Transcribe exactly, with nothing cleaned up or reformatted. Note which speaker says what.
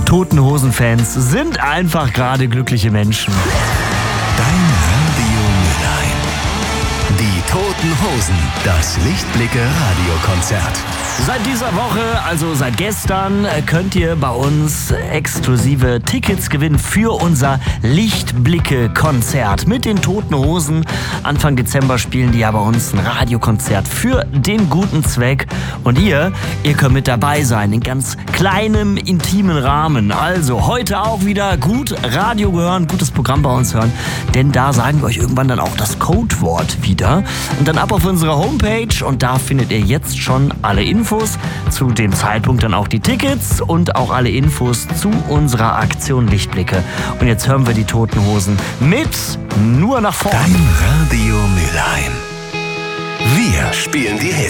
Speaker 1: Toten Hosen-Fans sind einfach gerade glückliche Menschen.
Speaker 2: Dein Radio Mülheim. Die Toten Hosen, das Lichtblicke-Radiokonzert.
Speaker 1: Seit dieser Woche, also seit gestern, könnt ihr bei uns exklusive Tickets gewinnen für unser Lichtblicke-Konzert mit den Toten Hosen. Anfang Dezember spielen die ja bei uns ein Radiokonzert für den guten Zweck. Und ihr, ihr könnt mit dabei sein in ganz kleinem, intimen Rahmen. Also heute auch wieder gut Radio hören, gutes Programm bei uns hören. Denn da sagen wir euch irgendwann dann auch das Codewort wieder. Und dann ab auf unsere Homepage und da findet ihr jetzt schon alle Infos. Zu dem Zeitpunkt dann auch die Tickets und auch alle Infos zu unserer Aktion Lichtblicke. Und jetzt hören wir die Toten Hosen mit Nur nach vorn.
Speaker 2: Dein Radio Mülheim. Wir spielen die Hits.